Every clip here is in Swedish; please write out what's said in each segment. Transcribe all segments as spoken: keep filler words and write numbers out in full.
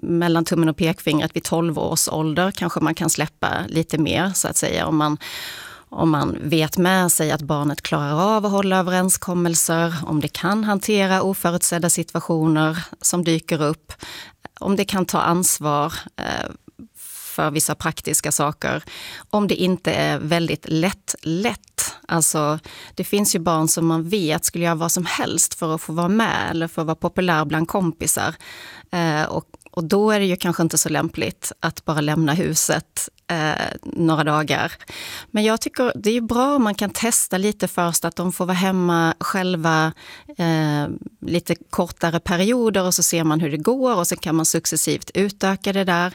mellan tummen och pekfingret vid tolv års ålder kanske man kan släppa lite mer så att säga. Om man, om man vet med sig att barnet klarar av att hålla överenskommelser, om det kan hantera oförutsedda situationer som dyker upp, om det kan ta ansvar eh, för vissa praktiska saker. Om det inte är väldigt lätt, lätt. Alltså, det finns ju barn som man vet skulle göra vad som helst för att få vara med eller för att vara populär bland kompisar. Eh, och, och då är det ju kanske inte så lämpligt att bara lämna huset eh, några dagar. Men jag tycker det är bra om man kan testa lite först att de får vara hemma själva eh, lite kortare perioder och så ser man hur det går och så kan man successivt utöka det där.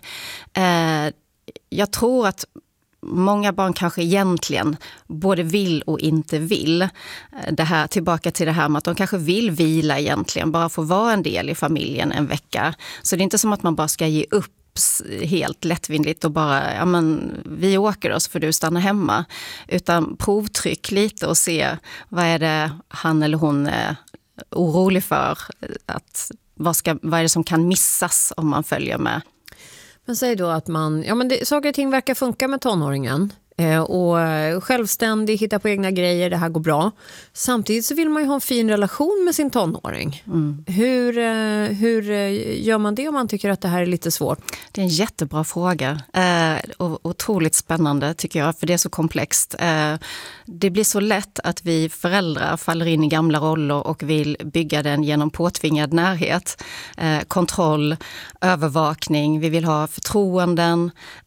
Eh, jag tror att många barn kanske egentligen både vill och inte vill. Det här, tillbaka till det här med att de kanske vill vila egentligen, bara få vara en del i familjen en vecka. Så det är inte som att man bara ska ge upp helt lättvindigt och bara, ja men vi åker då så får du stanna hemma. Utan provtryck lite och se vad är det han eller hon är orolig för. Att, vad, ska, vad är det som kan missas om man följer med. Men säg då att man, ja men det, saker och ting verkar funka med tonåringen eh, och självständig, hitta på egna grejer, det här går bra. Samtidigt så vill man ju ha en fin relation med sin tonåring. Mm. Hur, eh, hur gör man det om man tycker att det här är lite svårt? Det är en jättebra fråga eh, och otroligt spännande tycker jag, för det är så komplext. Eh, det blir så lätt att vi föräldrar faller in i gamla roller och vill bygga den genom påtvingad närhet. Eh, kontroll, övervakning, vi vill ha förtroenden,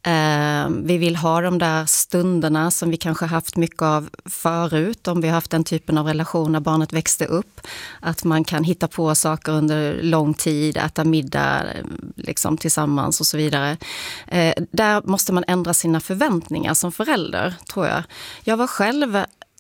eh, vi vill ha de där stunderna som vi kanske haft mycket av förut, om vi har haft den typen av relation när barnet växte upp. Att man kan hitta på saker under lång tid, äta middag liksom, tillsammans och så vidare. Eh, där måste man ändra sina förväntningar som förälder, tror jag. Jag var själv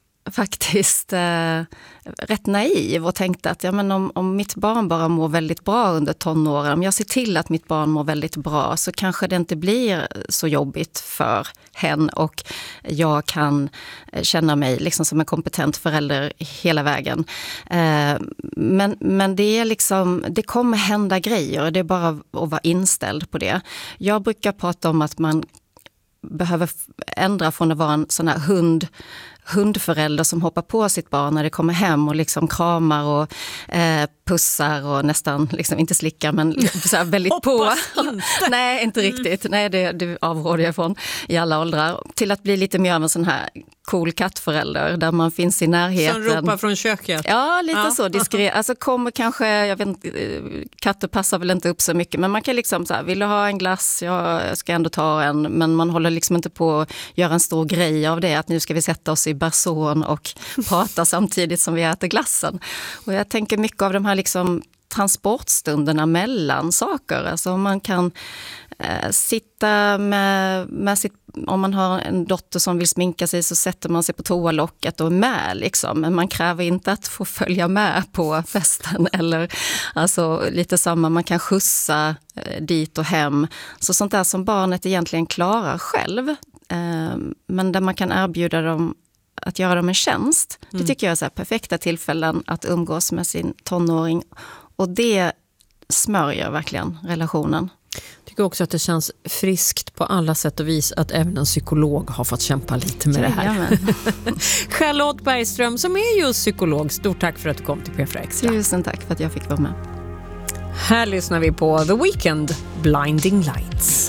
faktiskt eh, rätt naiv och tänkte att ja, men om, om mitt barn bara mår väldigt bra under tonåren, om jag ser till att mitt barn mår väldigt bra så kanske det inte blir så jobbigt för hen och jag kan känna mig liksom som en kompetent förälder hela vägen. Eh, men, men det är liksom, det kommer hända grejer och det är bara att vara inställd på det. Jag brukar prata om att man behöver ändra från att vara en sån här hund hundförälder som hoppar på sitt barn när det kommer hem och liksom kramar och eh, pussar och nästan, liksom, inte slickar men så här väldigt på. Nej, inte riktigt. Nej, det, det avråder jag från i alla åldrar. Till att bli lite mer av en sån här cool kattförälder där man finns i närheten. Som ropar från köket. Ja, lite ja. så diskret. Alltså kommer kanske, jag vet inte, katter passar väl inte upp så mycket, men man kan liksom så här, vill du ha en glass? Jag ska ändå ta en, men man håller liksom inte på att göra en stor grej av det, att nu ska vi sätta oss i barson och prata samtidigt som vi äter glassen. Och jag tänker mycket av de här liksom transportstunderna mellan saker. Alltså om man kan eh, sitta med, med sitt, om man har en dotter som vill sminka sig så sätter man sig på toalocket och är med liksom. Men man kräver inte att få följa med på festen eller alltså lite samma, man kan skjutsa eh, dit och hem. Så sånt där som barnet egentligen klarar själv. Eh, men där man kan erbjuda dem att göra dem en tjänst. Mm. Det tycker jag är så här perfekta tillfällen att umgås med sin tonåring. Och det smörjer verkligen relationen. Jag tycker också att det känns friskt på alla sätt och vis att även en psykolog har fått kämpa lite med det här. Charlotte Bergström som är just psykolog. Stort tack för att du kom till P fyra Extra. Tusen tack för att jag fick vara med. Här lyssnar vi på The Weeknd, Blinding Lights.